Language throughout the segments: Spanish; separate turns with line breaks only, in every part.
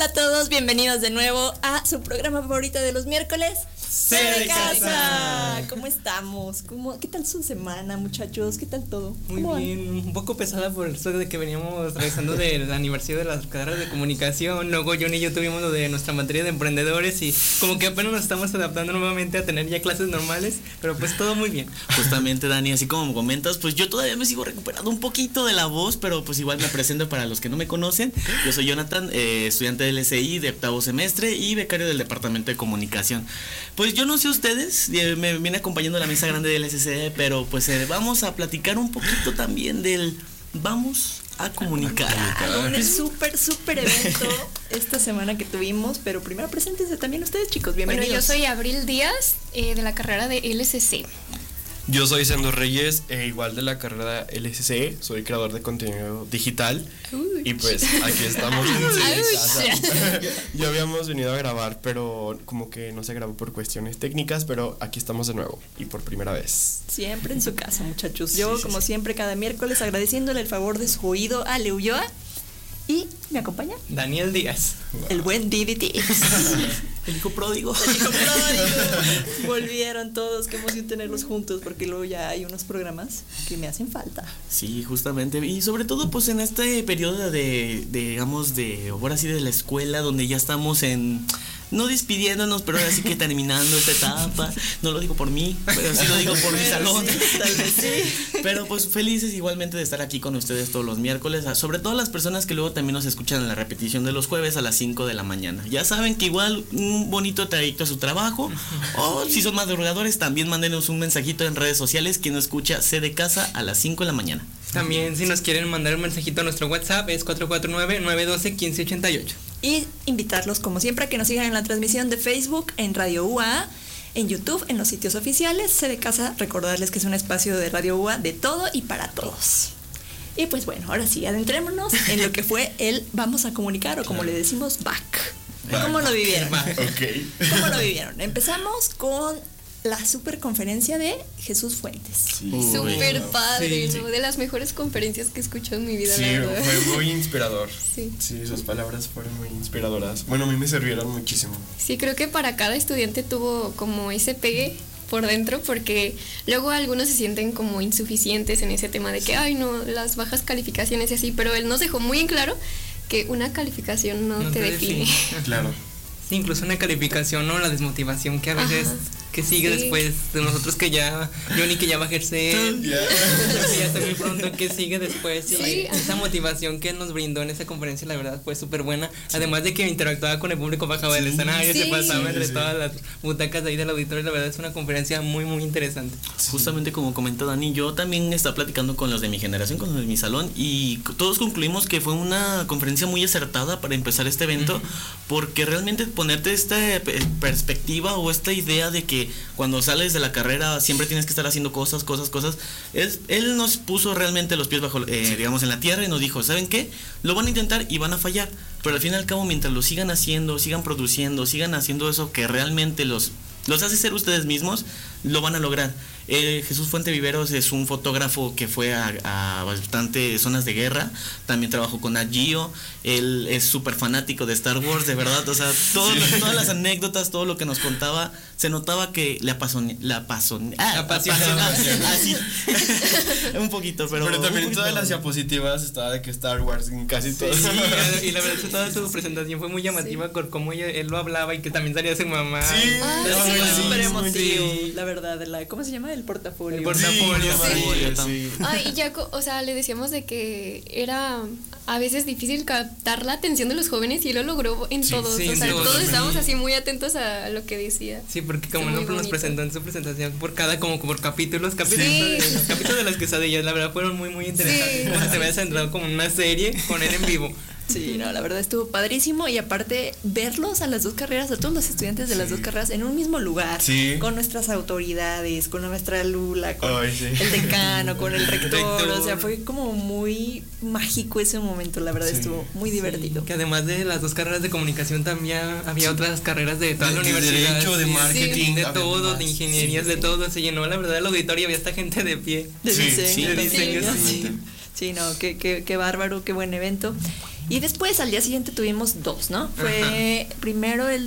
Hola a todos, bienvenidos de nuevo a su programa favorito de los miércoles, C de Casa. ¿Cómo estamos? ¿Qué tal su semana, muchachos? ¿Qué tal todo?
Muy bien, un poco pesada por el de que veníamos regresando del aniversario de las carreras de comunicación. Luego John y yo tuvimos lo de nuestra materia de emprendedores y como que apenas nos estamos adaptando nuevamente a tener ya clases normales, pero pues todo muy bien.
Justamente, Dani, así como comentas, pues yo todavía me sigo recuperando un poquito de la voz, pero pues igual me presento para los que no me conocen. Yo soy Jonathan, estudiante del SI de 8º semestre y becario del departamento de comunicación. Pues yo no sé ustedes, me viene acompañando la mesa grande del SCE, pero pues vamos a platicar un poquito también del vamos a comunicar.
Un súper evento esta semana que tuvimos, pero primero preséntense también ustedes, chicos, bienvenidos.
Bueno, yo soy Abril Díaz, de la carrera de LSC.
Yo soy Sandro Reyes, igual de la carrera LSC, soy creador de contenido digital. Y pues aquí estamos en casa. Ya habíamos venido a grabar, pero como que no se grabó por cuestiones técnicas, pero aquí estamos de nuevo y por primera vez.
Siempre en su casa, muchachos. Yo, como siempre, cada miércoles agradeciéndole el favor de su oído a Ale Ulloa. ¿Y me acompaña?
Daniel Díaz.
El buen DDT.
El hijo pródigo.
Volvieron todos, qué emoción tenerlos juntos, porque luego ya hay unos programas que me hacen falta.
Sí, justamente, y sobre todo pues en este periodo digamos, ahora sí de la escuela, donde ya estamos no despidiéndonos, pero ahora sí que terminando esta etapa. No lo digo por mí, pero sí lo digo por mi salón.
Sí, tal vez sí.
Pero pues felices igualmente de estar aquí con ustedes todos los miércoles, sobre todo las personas que luego también nos escuchan en la repetición de los jueves a las 5 de la mañana. Ya saben que igual un bonito trayecto a su trabajo, o si son madrugadores también mándenos un mensajito en redes sociales. Quien no escucha C de Casa a las 5 de la mañana.
También si nos quieren mandar un mensajito a nuestro WhatsApp es 449-912-1588.
Y invitarlos como siempre a que nos sigan en la transmisión de Facebook, en Radio UA, en YouTube, en los sitios oficiales. C de Casa, recordarles que es un espacio de Radio UA de todo y para todos. Y pues bueno, ahora sí, adentrémonos en lo que fue el Vamos a Comunicar, o como le decimos, back. ¿Cómo lo vivieron?
Okay.
¿Cómo lo vivieron? Empezamos con la super conferencia de Jesús Fuentes.
Sí.
Súper padre,
sí.
¿no? De las mejores conferencias que he escuchado en mi vida.
Sí, fue muy inspirador.
Sí,
sus palabras fueron muy inspiradoras. Bueno, a mí me sirvieron muchísimo.
sí, creo que para cada estudiante tuvo como ese pegue por dentro, porque luego algunos se sienten como insuficientes en ese tema de que, ay no, las bajas calificaciones y así, pero él nos dejó muy en claro que una calificación no te define.
Claro.
Sí, incluso una calificación, ¿no? La desmotivación que a veces que sigue después de nosotros, que ya Johnny que ya va a ejercer, ya está muy pronto, que sigue después. Sí. Esa motivación que nos brindó en esa conferencia, la verdad fue súper buena. Sí. Además de que interactuaba con el público, bajaba del escenario, se pasaba entre todas las butacas de ahí del auditorio. La verdad es una conferencia muy interesante.
Justamente como comenta Dani, yo también estaba platicando con los de mi generación, con los de mi salón, y todos concluimos que fue una conferencia muy acertada para empezar este evento, porque realmente ponerte esta perspectiva o esta idea de que cuando sales de la carrera siempre tienes que estar haciendo cosas. Él nos puso realmente los pies bajo, digamos, en la tierra, y nos dijo, ¿saben qué? Lo van a intentar y van a fallar, pero al fin y al cabo, mientras lo sigan haciendo, sigan produciendo, sigan haciendo eso que realmente los hace ser ustedes mismos, lo van a lograr. Jesús Fuente Viveros es un fotógrafo que fue a bastantes zonas de guerra, también trabajó con Nat Geo, él es súper fanático de Star Wars, de verdad, o sea, todas las anécdotas, todo lo que nos contaba, se notaba que le apasionaba, así, un poquito, pero
también en todas las diapositivas estaba de que Star Wars en casi todo.
Sí, y la verdad toda su presentación fue muy llamativa, por cómo él lo hablaba, y que también salía su mamá.
Sí, fue súper emotivo, la verdad, ¿cómo se llama? El portafolio.
El portafolio.
Sí.
Ay, y ya, o sea, le decíamos de que era a veces difícil captar la atención de los jóvenes, y él lo logró en todos.
Sí,
o sea,
todos
estábamos así muy atentos a lo que decía.
Sí, porque como nos presentó en su presentación por capítulos de las quesadillas, la verdad fueron muy interesantes. Como si se había centrado como en una serie con él en vivo.
Sí, no, la verdad estuvo padrísimo, y aparte verlos a las dos carreras, a todos los estudiantes de las dos carreras en un mismo lugar, con nuestras autoridades, con nuestra Lula, con el decano, con el rector, o sea, fue como muy mágico ese momento, la verdad estuvo muy divertido.
Que además de las dos carreras de comunicación también había otras carreras de toda la universidad.
De derecho, de marketing,
de todo, de ingenierías, de todo, se llenó la verdad el auditorio, había esta gente de pie.
De diseño.
Sí.
Sí, no, qué bárbaro, qué buen evento. Y después al día siguiente tuvimos 2, ¿no? Fue primero el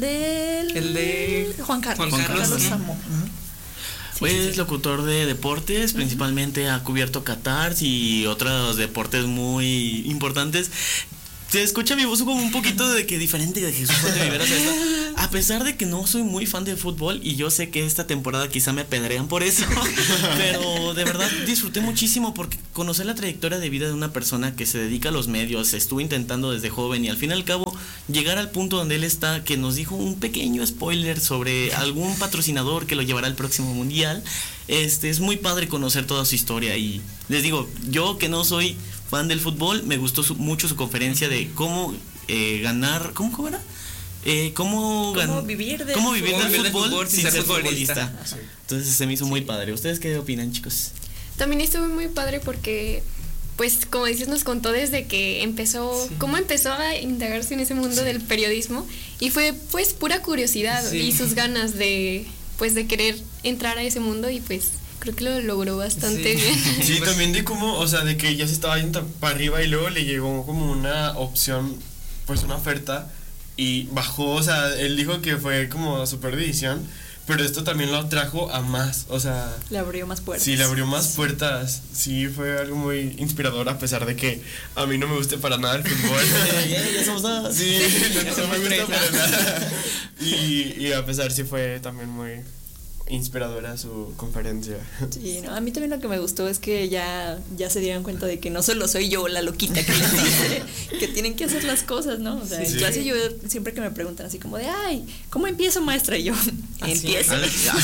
de Juan Carlos Samo.
Pues locutor de deportes, principalmente ha cubierto Qatar y otros deportes muy importantes. Se escucha mi voz como un poquito de que diferente de Jesús Fuente Rivera. O sea, a pesar de que no soy muy fan de fútbol y yo sé que esta temporada quizá me apedrean por eso, pero de verdad disfruté muchísimo porque conocer la trayectoria de vida de una persona que se dedica a los medios, estuvo intentando desde joven y al fin y al cabo llegar al punto donde él está, que nos dijo un pequeño spoiler sobre algún patrocinador que lo llevará al próximo mundial. Es muy padre conocer toda su historia y les digo, yo que no soy fan del fútbol, me gustó mucho su conferencia de cómo ganar, ¿cómo era? Cómo
vivir del
fútbol sin ser futbolista. Sí. Entonces se me hizo muy padre. ¿Ustedes qué opinan, chicos?
También estuvo muy padre porque, pues, como dices, nos contó desde que empezó, cómo empezó a indagarse en ese mundo del periodismo y fue, pues, pura curiosidad y sus ganas de, pues, de querer entrar a ese mundo y, pues, creo que lo logró bastante bien.
Sí, también de cómo, o sea, de que ya se estaba yendo para arriba y luego le llegó como una opción, pues una oferta y bajó, o sea, él dijo que fue como super decisión, pero esto también lo atrajo a más, o sea...
Le abrió más puertas.
Sí, le abrió más puertas, sí, fue algo muy inspirador a pesar de que a mí no me guste para nada el fútbol.
Ya somos nada.
Sí, no me gusta para nada. Y a pesar sí fue también muy... inspiradora su conferencia.
Sí, no, a mí también lo que me gustó es que ya se dieron cuenta de que no solo soy yo la loquita que les dice que tienen que hacer las cosas, ¿no? O sea, en clase yo siempre que me preguntan así como de, ay, ¿cómo empiezo, maestra? Y yo, empiezo.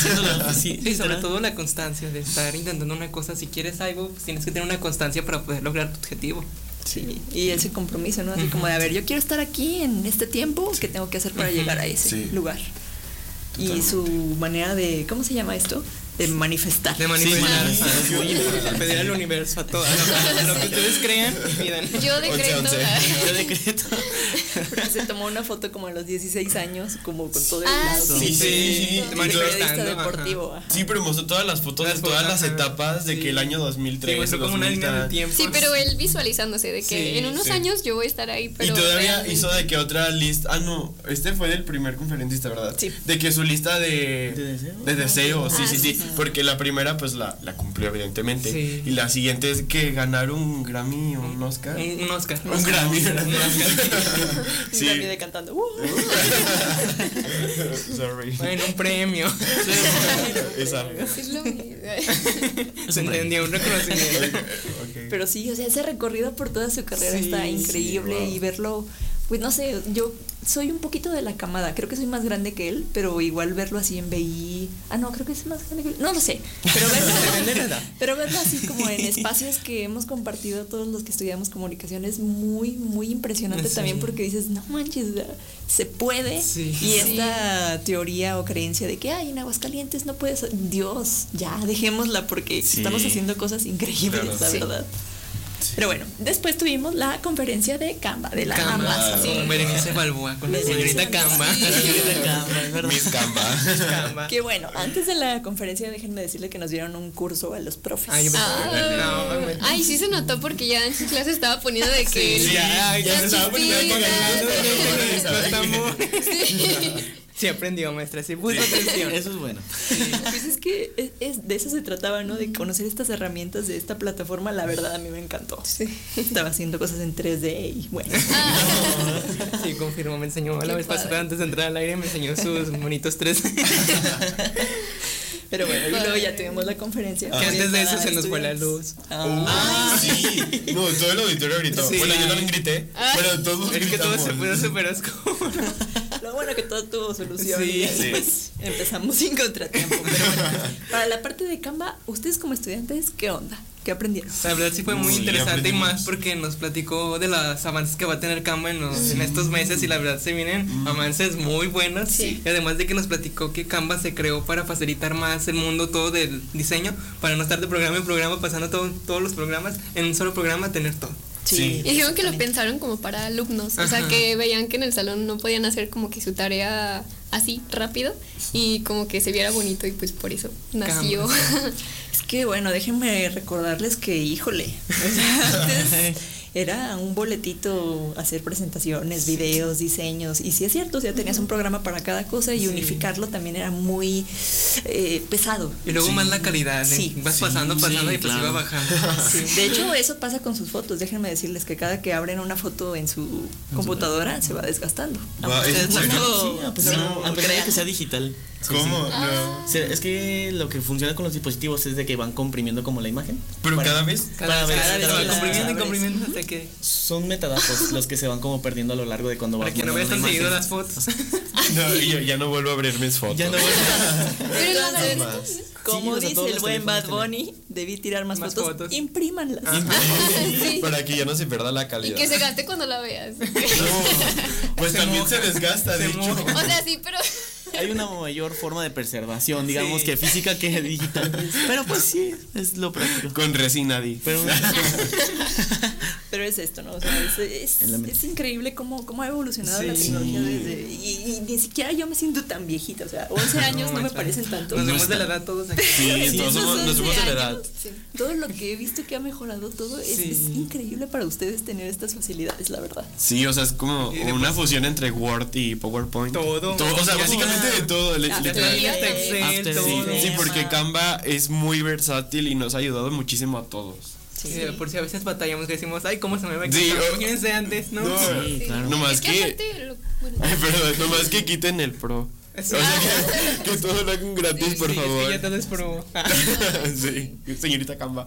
Y sobre todo la constancia de estar intentando una cosa. Si quieres algo, pues tienes que tener una constancia para poder lograr tu objetivo.
Sí, y ese compromiso, ¿no? Así como de, a ver, yo quiero estar aquí en este tiempo, ¿qué tengo que hacer para llegar a ese lugar? Totalmente. Y su manera de, ¿cómo se llama esto? De manifestar.
De manifestar. Sí, muy importante. Pedir al universo a todo. Lo que ustedes crean, pidan.
Yo decreto.
Yo decreto.
Porque se tomó una foto como a los 16 años, como con todo el lado.
Sí.
Periodista deportivo.
Sí, pero mostró todas las fotos de todas las etapas de que el año 2003.
Sí, mostró como una línea del tiempo.
Sí, pero él visualizándose de que en unos años yo voy a estar ahí. Pero
y todavía hizo de que otra lista. Ah, no, este fue del primer conferencista, ¿verdad?
Sí.
De que su lista de deseos. Sí. Porque la primera, pues la cumplió, evidentemente. Sí. Y la siguiente es que ganar un Grammy o un Oscar.
Un Oscar.
Un Grammy.
Sí. Un Grammy de cantando.
Sorry.
Bueno, un premio.
Es algo.
Se entendió, un reconocimiento.
Okay. Pero sí, o sea, ese recorrido por toda su carrera está increíble y verlo. Pues no sé, yo soy un poquito de la camada, creo que soy más grande que él, pero igual verlo así en BI, creo que es más grande que él, no lo sé, pero verlo así como en espacios que hemos compartido todos los que estudiamos comunicación es muy, muy impresionante también porque dices, no manches, se puede, y esta teoría o creencia de que, en Aguascalientes no puedes, Dios, ya, dejémosla porque estamos haciendo cosas increíbles, la verdad. Pero bueno, después tuvimos la conferencia de Canva, de la Canva.
Con Berenice Balboa, con la señorita Canva.
Miss Canva.
Que bueno, antes de la conferencia déjenme decirle que nos dieron un curso a los profes.
Ay, sí se notó porque ya en su clase estaba poniendo de que...
ya se estaba poniendo
Sí aprendió, maestra, sí puso atención.
Eso es bueno.
Pues es que de eso se trataba, ¿no? De conocer estas herramientas de esta plataforma. La verdad a mí me encantó. Sí. Estaba haciendo cosas en 3D y bueno.
Sí, confirmo, me enseñó la vez pasada antes de entrar al aire, me enseñó sus monitos 3D.
Pero bueno, y luego ya tuvimos la conferencia.
Que antes de eso se nos fue la luz.
Sí. No, todo el auditorio gritó. Sí. Bueno, yo también grité, pero todos gritamos.
Es que todo se puso súper oscuro.
Lo bueno que todo tuvo solución y después empezamos sin contratiempo. Pero bueno, para la parte de Canva, ustedes como estudiantes, ¿qué onda? ¿Qué aprendieron?
La verdad sí fue muy interesante y más porque nos platicó de los avances que va a tener Canva en estos meses y la verdad se vienen avances muy buenos y además de que nos platicó que Canva se creó para facilitar más el mundo todo del diseño, para no estar de programa en programa pasando todos los programas en un solo programa, tener todo.
Sí. Y dijeron que lo pensaron como para alumnos, o sea que veían que en el salón no podían hacer como que su tarea así rápido y como que se viera bonito y pues por eso nació.
Es que bueno, déjenme recordarles que híjole, o sea, antes era un boletito hacer presentaciones, videos, diseños, y sí es cierto, o sea, tenías un programa para cada cosa y unificarlo también era muy pesado.
Y luego más la calidad, vas pasando y pues iba bajando.
De hecho, eso pasa con sus fotos, déjenme decirles que cada que abren una foto en su computadora se va desgastando.
Aunque no haya que sea digital.
¿Cómo?
No. Es que lo que funciona con los dispositivos es de que van comprimiendo como la imagen.
Pero cada vez
van comprimiendo y comprimiendo hasta que
son metadatos los que se van como perdiendo a lo largo de cuando
para que no veas tan seguido las fotos.
No, y yo ya no vuelvo a abrir mis fotos.
Ya no vuelvo
a como dice el buen Bad Bunny, debí tirar más fotos. Imprímanlas.
Para que ya no se pierda la calidad.
Y que se gaste cuando la veas.
No, pues también se desgasta, de hecho.
O sea, sí, pero
hay una mayor forma de preservación, digamos, que física que digital. Pero pues sí, es lo práctico.
Con resina,
Pero es esto, ¿no? O sea, es increíble cómo ha evolucionado la tecnología desde... Y ni siquiera yo me siento tan viejita, o sea, 11 años no me parecen tanto.
Nos vemos de la edad todos aquí.
Sí, todos nos vemos de la edad.
Todo lo que he visto que ha mejorado todo es increíble para ustedes tener estas facilidades, la verdad.
Sí, o sea, es como una fusión entre Word y PowerPoint.
Todo.
O sea, básicamente de todo.
Excel, todo.
Sí, porque Canva es muy versátil y nos ha ayudado muchísimo a todos.
Sí, por si a veces batallamos que decimos, ay, ¿cómo se me va a quitar? Imagínense antes, ¿no?
Sí, claro. Nomás nomás que quiten el Pro. Sí. O sea, que todo lo hagan gratis, por favor.
Es que ya todo es Pro.
Sí, señorita Canva.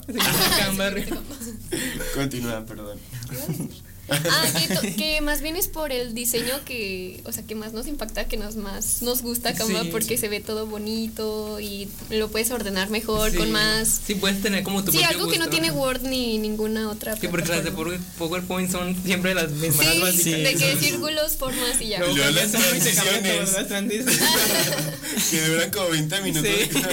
Continúa, perdón.
Que más bien es por el diseño que, o sea, que más nos impacta, que más nos gusta Canva, porque se ve todo bonito y lo puedes ordenar mejor, con más...
Sí, puedes tener como tu propio
algo gusto, que no tiene Word ni ninguna otra.
Sí, porque las de PowerPoint son siempre las mismas.
De que círculos, formas y ya.
Luego las transiciones que duran como 20 minutos.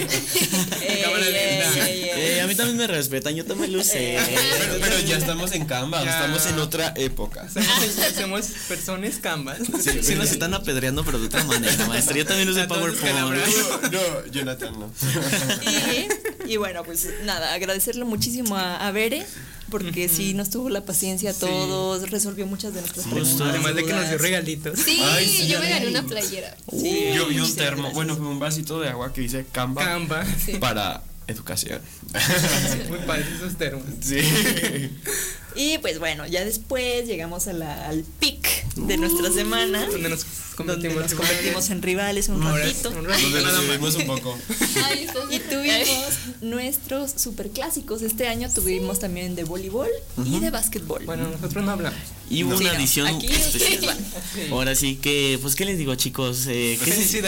A mí también me respetan, yo también lo sé.
Pero ya estamos en Canva, estamos en otra época.
Somos personas Canva.
Sí, nos están apedreando, pero de otra manera, maestra. Yo también usé PowerPoint.
No, Jonathan no.
Y bueno, pues nada, agradecerle muchísimo a Bere, porque sí nos tuvo la paciencia a todos, resolvió muchas de nuestras preguntas.
Además de que nos dio regalitos.
Sí, yo me gané una playera.
Yo vi un termo, bueno, fue un vasito de agua que dice Canva. Para educación.
Muy padres esos termos.
Sí.
Y pues bueno, ya después llegamos al pic de nuestra semana,
donde nos
convertimos en rivales un ratito.
Donde nos subimos un poco.
Y tuvimos nuestros superclásicos. Este año tuvimos también de voleibol y de básquetbol.
Bueno, nosotros no hablamos.
Y hubo una edición especial. Ahora sí que, pues, ¿qué les digo, chicos? ¿Qué se siente?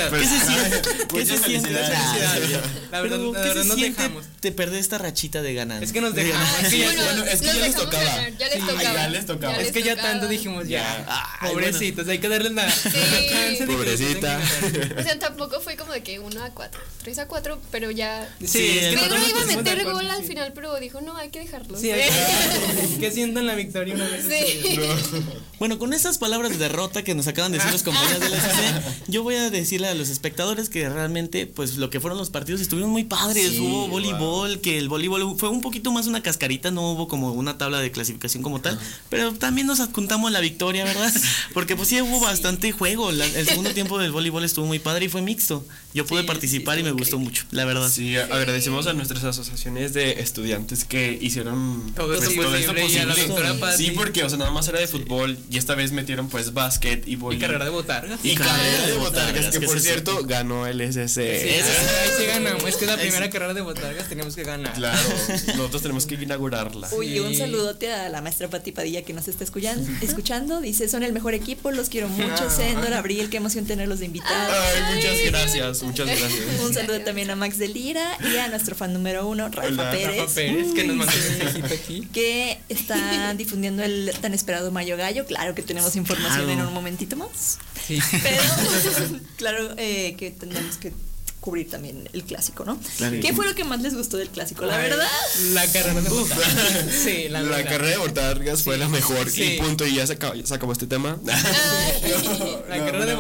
La verdad nos dejamos.
Te perdés esta rachita de ganar.
Es que nos dejamos.
Es que ya les tocaba.
Ya les tocaba.
Es que ya tanto dijimos pobrecitos, hay que darles la chance.
Pobrecita.
O sea, tampoco fue como de que 1-4, 3-4, pero ya.
Sí,
Pedro iba a meter gol al final, pero dijo, no, hay que dejarlo.
Sí, que sientan la victoria una vez.
Sí.
Bueno, con esas palabras de derrota que nos acaban de decir los compañeros de la SC, yo voy a decirle a los espectadores que realmente, pues, lo que fueron los partidos estuvieron muy padres. Hubo voleibol, que el voleibol fue un poquito más una cascarita, no hubo como una tabla de clasificación como tal, pero también nos adjuntamos la victoria, ¿verdad? Porque pues sí hubo bastante juego. El segundo tiempo del voleibol estuvo muy padre y fue mixto. Yo pude participar y me gustó mucho, la verdad.
Sí, agradecemos a nuestras asociaciones de estudiantes que hicieron
todo esto posible.
Sí, porque o sea, nada más era de fútbol y esta vez metieron pues básquet y voleibol.
Y carrera de botargas.
Y carrera de botargas, que por cierto ganó el SC.
Sí ganamos, es que la primera carrera de botargas teníamos que ganar.
Claro, nosotros tenemos que inaugurarla.
Uy, un saludote a la maestra Pati Padilla que nos está escuchando. Dice, son el mejor equipo, los quiero mucho. Sendor, Abril, qué emoción tenerlos de invitados.
Ay, muchas gracias. Un
saludo también a Max de Lira y a nuestro fan número 1, Rafa Pérez,
que nos mandó un mensajito aquí.
Que está difundiendo el tan esperado Mayo Gallo. Claro que tenemos información en un momentito más.
Sí.
Pero claro que tenemos que cubrir también el clásico, ¿no?
Claro.
¿Qué fue lo que más les gustó del clásico? La verdad,
la carrera de botargas. Sí,
la carrera de botargas fue la mejor. Y punto, y ya se acabó este tema.
La carrera de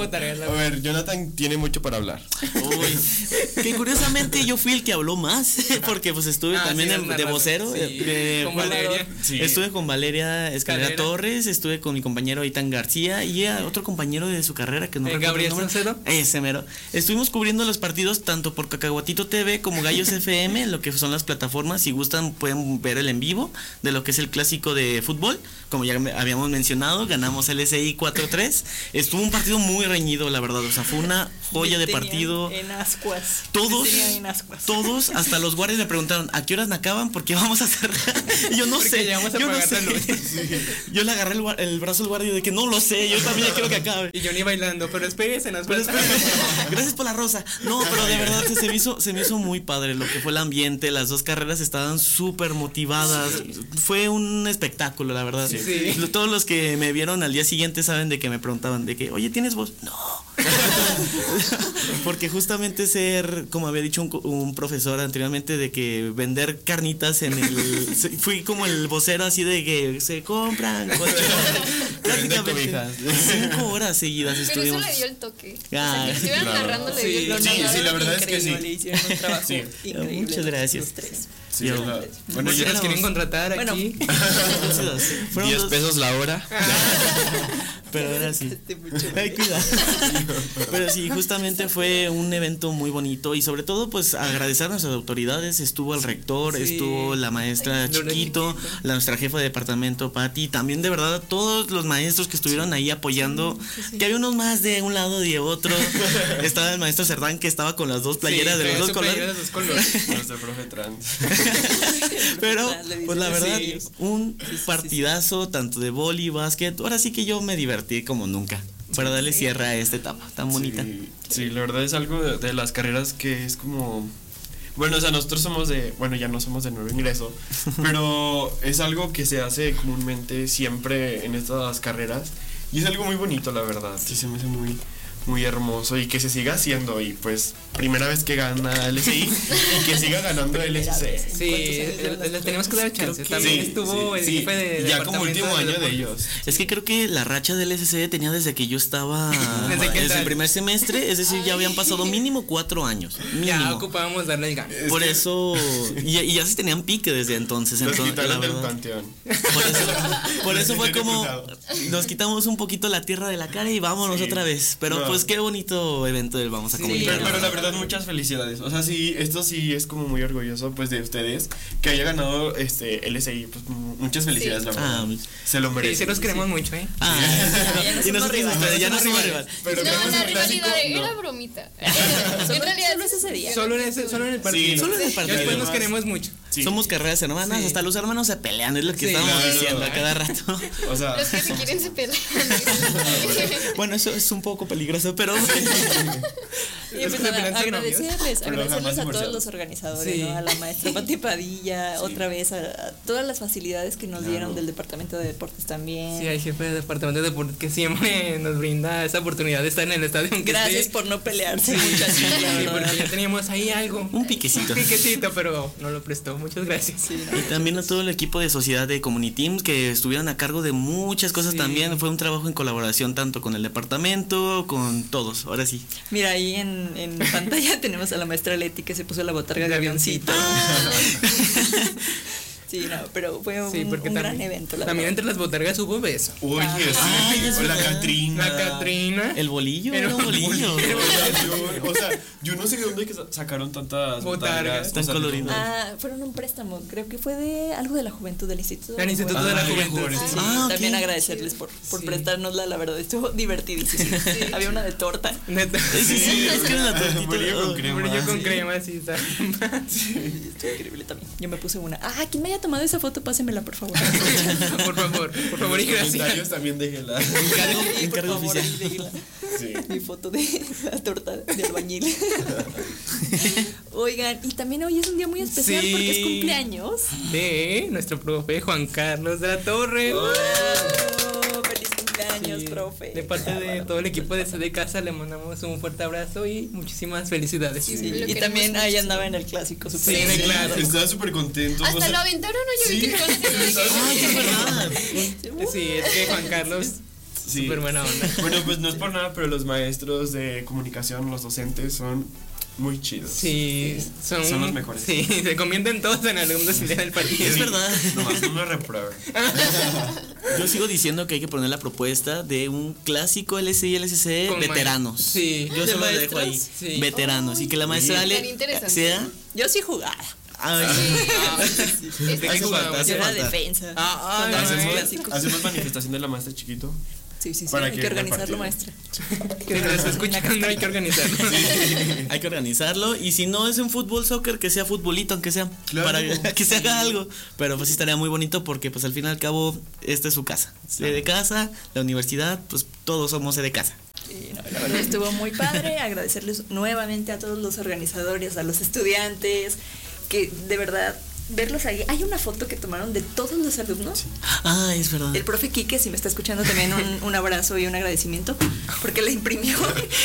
botarga.
A ver, Jonathan tiene mucho para hablar.
Uy, que curiosamente yo fui el que habló más, porque pues estuve también de vocero.
Con Valeria.
Estuve con Valeria Escalera Torres, estuve con mi compañero Itan García y otro compañero de su carrera que no recuerdo
Gabriel
el nombre.
Salcedo.
Ese mero. Estuvimos cubriendo los partidos tanto por Cacahuatito TV como Gallos FM, lo que son las plataformas. Si gustan pueden ver el en vivo de lo que es el clásico de fútbol. Como ya habíamos mencionado, ganamos el SI 4-3. Estuvo un partido muy reñido, la verdad. O sea, fue una joya de partido.
En ascuas.
Todos, hasta los guardias me preguntaron, ¿a qué horas acaban? Porque vamos a cerrar. Y yo no sé. Yo no sé. Yo le agarré el brazo al guardia de que no lo sé, yo también ya quiero que acabe.
Y yo ni bailando, pero espérense,
gracias por la rosa. No, pero de verdad se me hizo muy padre lo que fue el ambiente. Las dos carreras estaban súper motivadas. Fue un espectáculo, la verdad. Todos los que me vieron al día siguiente saben de que me preguntaban de que, oye, ¿tienes voz? No. Porque justamente como había dicho un profesor anteriormente, de que vender carnitas fui como el vocero así de que se compran prácticamente 5 horas seguidas estuvimos.
Pero eso le dio el toque.
Ah,
o sea, que estuvieran narrando le dio el toque.
Sí, la verdad es que sí.
Le hicieron un trabajo increíble.
Muchas gracias.
Los tres.
Sí,
bueno, si nos quieren contratar aquí.
10 pesos la hora.
Pero era así. Ay, cuidado. Pero sí, justamente fue un evento muy bonito y sobre todo pues agradecer a nuestras autoridades. Estuvo el rector, estuvo la maestra Chiquito, nuestra jefa de departamento Patti, también de verdad todos los maestros que estuvieron ahí apoyando, que había unos más de un lado y de otro. Estaba el maestro Cerdán que estaba con las dos playeras de los dos colores.
Nuestro profe trans.
Pero pues la verdad un partidazo tanto de vóley, básquet. Ahora sí que yo me divertí como nunca para darle cierre a esta etapa tan bonita.
Sí, la verdad es algo de las carreras que es como, bueno, o sea, nosotros somos ya no somos de nuevo ingreso, pero es algo que se hace comúnmente siempre en estas carreras y es algo muy bonito, la verdad. Sí, se me hace muy hermoso y que se siga haciendo y pues primera vez que gana el SI y que siga ganando el SC.
Sí, le tenemos que dar chance. También estuvo el jefe de
ya como último año de ellos.
Es que creo que la racha del SC tenía desde que yo estaba desde el primer semestre, es decir, ya habían pasado mínimo 4 años. Mínimo.
Ya ocupábamos darle el gane.
Por eso y ya se tenían pique desde entonces.
Nos quitaron del panteón.
Por eso fue como nos quitamos un poquito la tierra de la cara y vámonos otra vez. Pero pues qué bonito evento del Vamos a Comunicar.
Pero la verdad muchas felicidades. O sea, sí, esto sí es como muy orgulloso pues de ustedes que haya ganado el SI, pues muchas felicidades, la verdad. Se lo merecen.
Sí, los queremos mucho, ¿eh?
Y nosotros ya no somos rival.
Pero
no, la rivalidad era bromita. En realidad no sucedía.
Solo en el partido.
Solo en el partido.
Después nos queremos mucho.
Somos carreras hermanas, hasta los hermanos se pelean, es lo que estábamos diciendo a cada rato.
O sea,
los que se quieren se pelean.
Bueno, eso es un poco peligroso, pero
y pues agradecerles a todos los organizadores, ¿no? A la maestra Pati Padilla, otra vez a todas las facilidades que nos dieron del departamento de deportes también.
Sí, hay jefe de departamento de deportes que siempre nos brinda esa oportunidad de estar en el estadio.
Gracias por no pelearse, muchachos.
Sí, porque ya teníamos ahí algo.
Un piquecito,
pero no lo prestó. Muchas gracias.
Y también a todo el equipo de Sociedad de Community Teams que estuvieron a cargo de muchas cosas también. Fue un trabajo en colaboración tanto con el departamento, con todos. Ahora sí.
Mira, ahí en pantalla tenemos a la maestra Leti que se puso la botarga de avioncito. Sí, no, pero fue un gran evento.
También entre las botargas hubo beso.
Oye, sí. La Catrina.
El bolillo.
Era un bolillo. O sea, yo no sé de dónde sacaron tantas botargas
tan coloridas.
Fueron un préstamo. Creo que fue de algo de la juventud del Instituto.
Del Instituto de la Juventud.
Sí. También agradecerles por prestárnosla, la verdad. Estuvo divertidísimo. Había una de torta.
Sí, es que era la tortita.
Bolillo con crema, sí, está.
Estuvo increíble también. Yo me puse una. ¿Quién me haya tomado esa foto? Pásenmela, por favor.
por favor y gracias.
Comentarios también déjenla.
Encargo oficial.
Mi foto de la torta de albañil. Oigan, y también hoy es un día muy especial porque es cumpleaños
de nuestro profe Juan Carlos de la Torre.
¡Feliz cumpleaños, profe!
De parte de todo el equipo de CD Casa le mandamos un fuerte abrazo y muchísimas felicidades.
Y también ahí andaba en el clásico.
Sí, en el clásico.
Estaba súper contento.
Hasta lo aventaron, ¿no? Yo vi que
es verdad.
Sí, es que Juan Carlos
Sí.
Súper buena onda.
Bueno, pues no es por nada, pero los maestros de comunicación, los docentes, son muy chidos.
Sí,
son los mejores.
Sí, se convierten todos en alumnos el día del partido.
Es verdad.
Nomás no me reprueben.
Yo sigo diciendo que hay que poner la propuesta de un clásico LSI y LSC
Con
veteranos.
Sí.
Yo
¿De
solo lo dejo ahí.
maestros?
Sí.
Veteranos. Y que la maestra
Tan
Ale
interesante.
sea.
Yo sí jugaba.
Ay,
¿De qué
hace
jugaba?
falta, hace
Yo era
falta.
defensa.
Ah,
Cuando
ay,
hacemos
ay.
clásicos.
Hacemos manifestación de la maestra chiquito.
Sí, sí, sí.
para
Hay
que
que organizarlo,
repartir.
maestra.
Que nos está escuchando, hay que organizarlo.
Hay que organizarlo. Y si no es en fútbol, soccer, que sea futbolito, aunque sea.
Claro.
Para que se haga algo. Pero pues sí estaría muy bonito porque pues al fin y al cabo esta es su casa. Sede de casa, la universidad, pues todos somos sede de casa.
Sí, no, la verdad estuvo muy padre. Agradecerles nuevamente a todos los organizadores, a los estudiantes, que de verdad verlos ahí. Hay una foto que tomaron de todos los alumnos.
Ah, es verdad.
El profe Quique, si me está escuchando, también un abrazo y un agradecimiento porque la imprimió.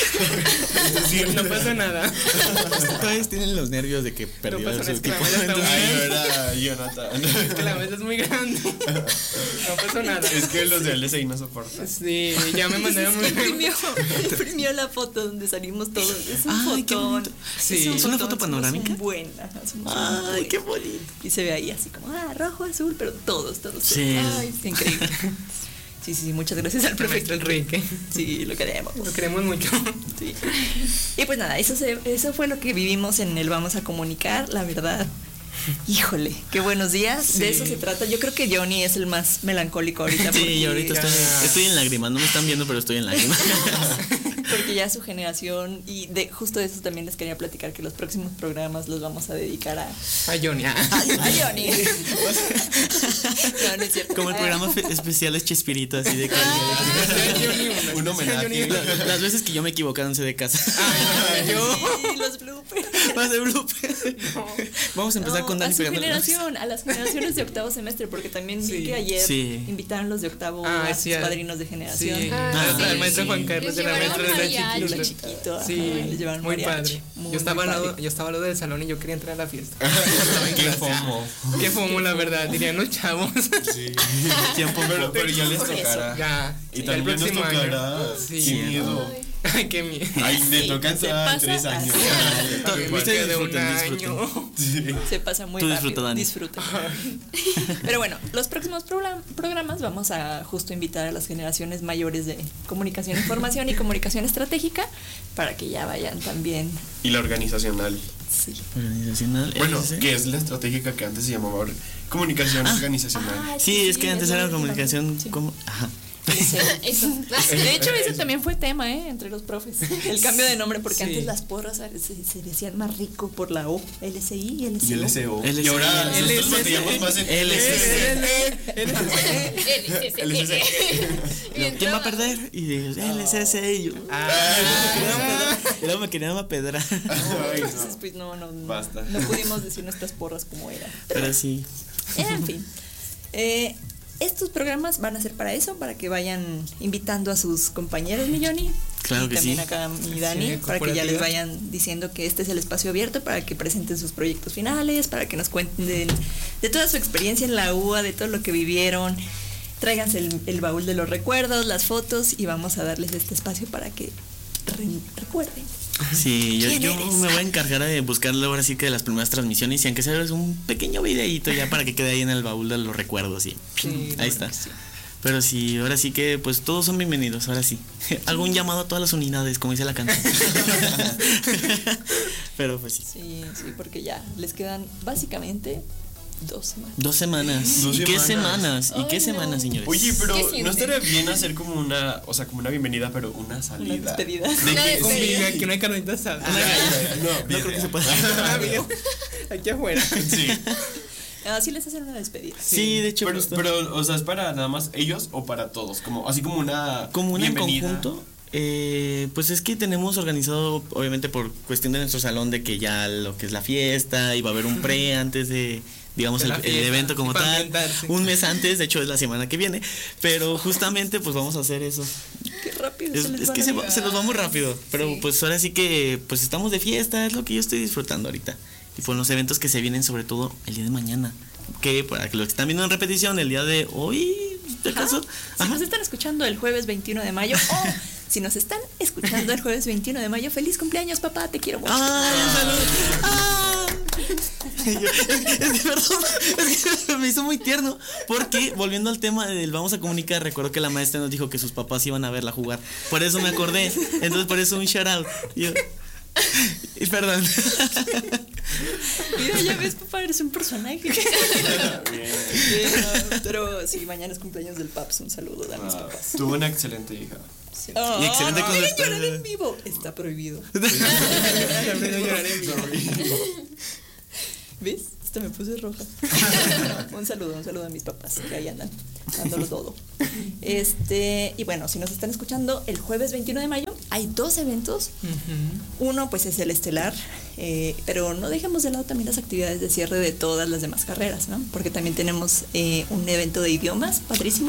No pasa nada.
Todavía tienen los nervios de que perdió
pasa
su
nada, es que
equipo.
la maestra está
Ay, ¿verdad, Jonathan?
Es que la mesa es muy grande. No pasa nada.
Es que los de LSI no soportan.
Sí, ya me mandaron muy
Imprimió la foto donde salimos todos. Es un
Ay, qué
fotón.
bonito.
Sí.
¿Es una foto
somos
panorámica?
un buen, ajá, somos un
Ay,
buen.
qué bonito.
Y se ve ahí así como, rojo, azul, pero todos.
Sí.
Ay, increíble. Sí, muchas gracias al profe
Maestro Enrique.
Sí, lo queremos.
Lo queremos mucho.
Sí. Y pues nada, eso fue lo que vivimos en el Vamos a Comunicar, la verdad. Híjole, qué buenos días.
Sí.
De eso se trata. Yo creo que Johnny es el más melancólico ahorita.
Sí, yo ahorita
ya-
estoy en lágrimas. No me están viendo, pero estoy en lágrimas.
Porque ya su generación, y de justo de eso también les quería platicar, que los próximos programas los vamos a dedicar a
Johnny.
a Johnny. No, no es cierto.
Como el programa especial es Chespirito, así de que.
Un homenaje.
Las veces que yo me equivocaron sé de casa.
Yo.
Sí, los bloopers.
Va a ser blooper. Vamos a empezar
No,
con Dani
a su
Fernández.
generación, a las generaciones de octavo semestre, porque también vi
Sí.
que ayer
Sí.
invitaron los de octavo
Ah,
a sus
sí,
padrinos de generación.
Sí.
Ah,
El
sí.
maestro Juan Carlos de la
Les
maestra de
llevaron
la
mariachi.
Lula
chiquita.
chiquito, ajá,
Sí,
les llevaron
muy
mariachi.
padre.
Muy,
Yo estaba
muy
al lado,
padre.
yo estaba al lado del salón y yo quería entrar a la fiesta.
Qué fomo.
Qué fomo, la verdad, dirían los chavos.
Sí.
Tiempo
Pero ya les
Por eso.
tocará.
Ya.
Y
ya el
también nos
próximo
tocará.
año.
Qué
Sí.
miedo.
Ay, qué miedo.
Ay, me
Sí,
tocan
se
hasta
pasa
3 años.
así.
Igual
Ustedes
que de un
disfruten, disfruten.
año.
Sí.
Se pasa muy
Tú
rápido.
disfruta, Dani.
Disfruta. Pero bueno, los próximos programas vamos a justo invitar a las generaciones mayores de comunicación, información y comunicación estratégica para que ya vayan también.
Y la organizacional.
Sí.
Organizacional.
Bueno,
¿ese?
que es la estratégica que antes se llamaba comunicación organizacional.
Ah,
Sí, es que antes era
la
comunicación.
Sí.
Como, ajá.
Eso.
De hecho, ese también fue tema, entre los profes. El cambio de nombre, porque
Sí.
antes las porras se decían más rico por la O, LSI y LSO.
Y LSO.
LSO.
Y ahora nosotros
LSC.
batallamos más en
¿Quién va a perder? Y digo, LSC. Y yo. Y luego me querían apedrar.
Ay,
Entonces,
no.
pues no
Basta.
no pudimos decir nuestras porras como eran.
Pero sí.
En fin. Estos programas van a ser para eso, para que vayan invitando a sus compañeros, mi Johnny.
Claro
y
que
también
sí.
acá mi Dani,
Sí,
para que ya les
corporativa.
vayan diciendo que este es el espacio abierto, para que presenten sus proyectos finales, para que nos cuenten de toda su experiencia en la UA, de todo lo que vivieron. Tráiganse el baúl de los recuerdos, las fotos, y vamos a darles este espacio para que recuerden.
Sí,
¿Quién
yo
eres?
me voy a encargar de buscarle ahora sí que de las primeras transmisiones y aunque sea es un pequeño videíto ya para que quede ahí en el baúl de los recuerdos, sí.
Sí,
Ahí está. Pero sí, ahora sí que pues todos son bienvenidos, ahora sí. Algún llamado a todas las unidades, como dice la canción. Pero pues sí.
Sí, porque ya les quedan básicamente 2 semanas.
2 semanas.
Dos
¿Y qué
semanas.
semanas? ¿Y qué
Ay,
semanas,
no.
señores?
Oye, pero
¿Qué
¿no
sientes?
estaría bien hacer como una, o sea, como una bienvenida, pero una salida?
Una despedida.
De
Una
que-
despedida.
Convive aquí una carnita asada.
No,
No creo que se pueda.
Ah, mira, aquí afuera.
Sí.
Así les hacen una despedida.
Sí, de hecho, justo.
Pero, o sea, ¿es para nada más ellos o para todos? Como, así como una
en
bienvenida.
conjunto. Pues es que tenemos organizado, obviamente por cuestión de nuestro salón, de que ya lo que es la fiesta y va a haber un pre antes de, digamos,
De la
el
fiesta,
evento como
para
tal.
ambientarse.
Un mes antes, de hecho es la semana que viene. Pero justamente pues vamos a hacer eso.
Qué rápido
Es,
se les
es
van
que
a ir.
se nos va muy rápido. Pero
Sí.
pues ahora sí que pues estamos de fiesta, es lo que yo estoy disfrutando ahorita. Y por los eventos que se vienen, sobre todo el día de mañana. Que para que los que están viendo en repetición, el día de hoy, ¿De acaso?
Si nos están escuchando el jueves 21 de mayo o si nos están escuchando el jueves 21 de mayo, feliz cumpleaños, papá, te quiero mucho.
Perdón, es que me hizo muy tierno porque volviendo al tema del vamos a comunicar, recuerdo que la maestra nos dijo que sus papás iban a verla jugar, por eso me acordé, entonces por eso un shout out. Y perdón.
Mira, ya ves, papá, eres un personaje. Pero sí, mañana es cumpleaños del Paps, un saludo a mis papás.
Tuvo una excelente hija.
Sí.
Y excelente
no miren llorar en vivo. Está prohibido. ¿Ves? Esta me puse roja. Un saludo a mis papás que ahí andan dándolo todo. Y bueno, si nos están escuchando el jueves 21 de mayo, hay 2 eventos. Uno pues es el estelar, pero no dejemos de lado también las actividades de cierre de todas las demás carreras, ¿no? Porque también tenemos un evento de idiomas padrísimo